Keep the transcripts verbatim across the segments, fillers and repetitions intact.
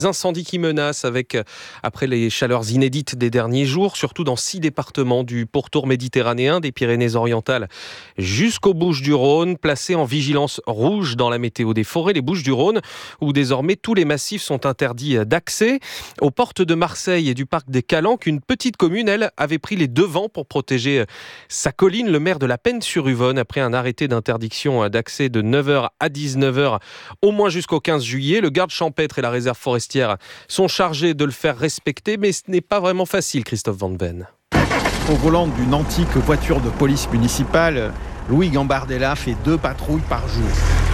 Incendies qui menacent avec, après les chaleurs inédites des derniers jours, surtout dans six départements du pourtour méditerranéen, des Pyrénées-Orientales jusqu'aux Bouches-du-Rhône, placés en vigilance rouge dans la météo des forêts. Les Bouches-du-Rhône, où désormais tous les massifs sont interdits d'accès. Aux portes de Marseille et du parc des Calanques, une petite commune, elle, avait pris les devants pour protéger sa colline. Le maire de La Penne-sur-Yvonne, après un arrêté d'interdiction d'accès de neuf heures à dix-neuf heures, au moins jusqu'au quinze juillet, le garde champêtre et la réserve forestière sont chargés de le faire respecter, mais ce n'est pas vraiment facile, Christophe Van Ven. Au volant d'une antique voiture de police municipale, Louis Gambardella fait deux patrouilles par jour.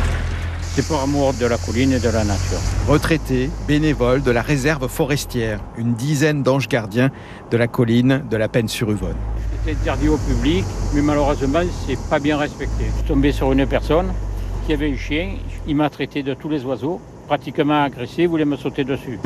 C'est pour amour de la colline et de la nature. Retraité, bénévole de la réserve forestière, une dizaine d'anges gardiens de la colline de La Penne-sur-Yvonne. C'est interdit au public, mais malheureusement, c'est pas bien respecté. Je suis tombé sur une personne qui avait un chien, il m'a traité de tous les oiseaux, pratiquement agressé, voulait me sauter dessus.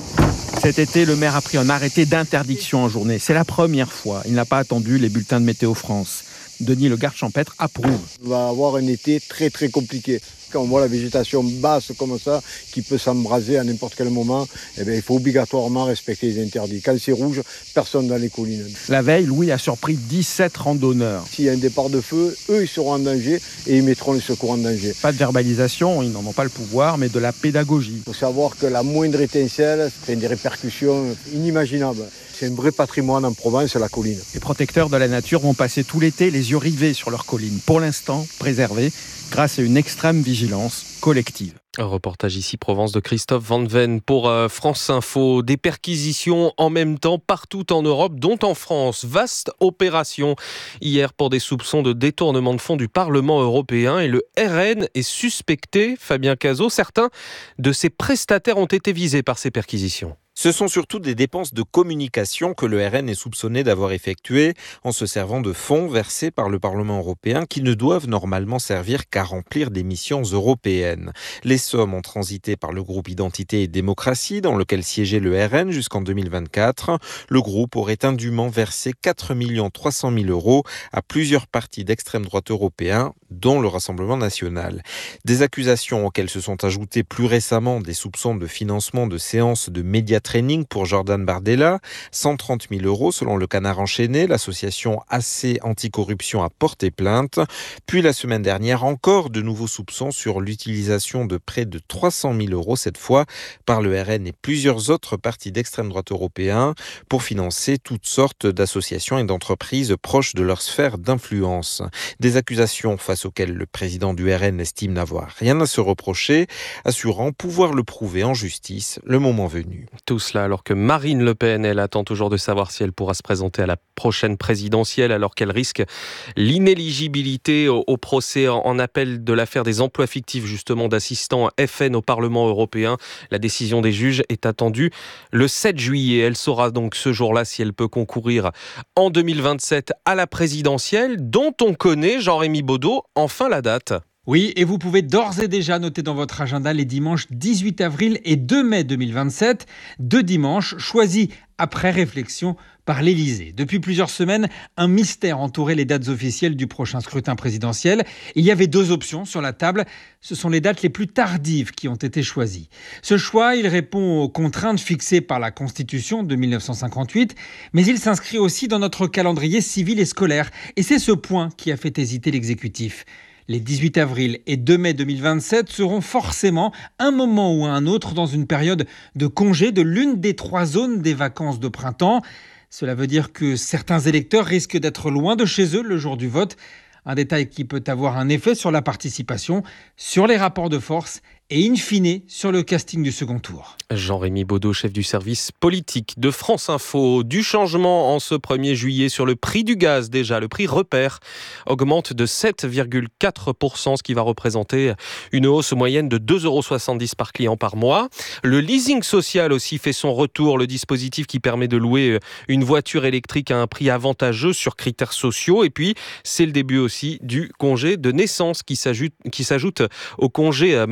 Cet été, le maire a pris un arrêté d'interdiction en journée. C'est la première fois. Il n'a pas attendu les bulletins de Météo France. Denis, le garde champêtre, approuve. On va avoir un été très très compliqué. Quand on voit la végétation basse comme ça, qui peut s'embraser à n'importe quel moment, eh bien, il faut obligatoirement respecter les interdits. Quand c'est rouge, personne dans les collines. La veille, Louis a surpris dix-sept randonneurs. S'il y a un départ de feu, eux, ils seront en danger et ils mettront les secours en danger. Pas de verbalisation, ils n'en ont pas le pouvoir, mais de la pédagogie. Il faut savoir que la moindre étincelle fait des répercussions inimaginables. C'est un vrai patrimoine en Provence, la colline. Les protecteurs de la nature vont passer tout l'été les yeux rivés sur leur colline, pour l'instant préservée grâce à une extrême vigilance collective. Un reportage ici, Provence, de Christophe Van Ven pour euh, France Info. Des perquisitions en même temps partout en Europe, dont en France. Vaste opération hier pour des soupçons de détournement de fonds du Parlement européen. Et le R N est suspecté, Fabien Cazot. Certains de ses prestataires ont été visés par ces perquisitions. Ce sont surtout des dépenses de communication que le R N est soupçonné d'avoir effectuées en se servant de fonds versés par le Parlement européen qui ne doivent normalement servir qu'à remplir des missions européennes. Les sommes ont transité par le groupe Identité et Démocratie dans lequel siégeait le R N jusqu'en deux mille vingt-quatre. Le groupe aurait indûment versé quatre millions trois cent mille euros à plusieurs partis d'extrême droite européens, dont le Rassemblement national. Des accusations auxquelles se sont ajoutés plus récemment des soupçons de financement de séances de médias training pour Jordan Bardella, cent trente mille euros selon le Canard enchaîné. L'association A C Anticorruption a porté plainte. Puis la semaine dernière, encore de nouveaux soupçons sur l'utilisation de près de trois cent mille euros, cette fois par le R N et plusieurs autres partis d'extrême droite européens, pour financer toutes sortes d'associations et d'entreprises proches de leur sphère d'influence. Des accusations face auxquelles le président du R N estime n'avoir rien à se reprocher, assurant pouvoir le prouver en justice le moment venu. Tout cela alors que Marine Le Pen, elle attend toujours de savoir si elle pourra se présenter à la prochaine présidentielle, alors qu'elle risque l'inéligibilité au, au procès en, en appel de l'affaire des emplois fictifs justement d'assistants F N au Parlement européen. La décision des juges est attendue le sept juillet. Elle saura donc ce jour-là si elle peut concourir en deux mille vingt-sept à la présidentielle, dont on connaît, Jean-Rémy Baudot, enfin la date. Oui, et vous pouvez d'ores et déjà noter dans votre agenda les dimanches dix-huit avril et deux mai deux mille vingt-sept, deux dimanches choisis après réflexion par l'Élysée. Depuis plusieurs semaines, un mystère entourait les dates officielles du prochain scrutin présidentiel. Il y avait deux options sur la table. Ce sont les dates les plus tardives qui ont été choisies. Ce choix, il répond aux contraintes fixées par la Constitution de dix-neuf cent cinquante-huit, mais il s'inscrit aussi dans notre calendrier civil et scolaire. Et c'est ce point qui a fait hésiter l'exécutif. Les dix-huit avril et deux mai deux mille vingt-sept seront forcément, un moment ou un autre, dans une période de congé de l'une des trois zones des vacances de printemps. Cela veut dire que certains électeurs risquent d'être loin de chez eux le jour du vote. Un détail qui peut avoir un effet sur la participation, sur les rapports de force et in fine sur le casting du second tour. Jean-Rémy Baudot, chef du service politique de France Info. Du changement en ce premier juillet sur le prix du gaz déjà. Le prix repère augmente de sept virgule quatre pour cent, ce qui va représenter une hausse moyenne de deux euros soixante-dix par client par mois. Le leasing social aussi fait son retour. Le dispositif qui permet de louer une voiture électrique à un prix avantageux sur critères sociaux. Et puis, c'est le début aussi du congé de naissance qui s'ajoute, qui s'ajoute au congé maternité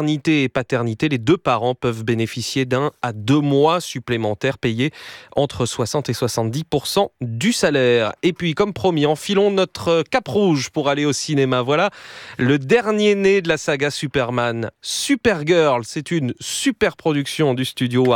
maternité et paternité, les deux parents peuvent bénéficier d'un à deux mois supplémentaires payés entre soixante et soixante-dix pour cent du salaire. Et puis, comme promis, enfilons notre cape rouge pour aller au cinéma. Voilà le dernier né de la saga Superman, Supergirl. C'est une super production du studio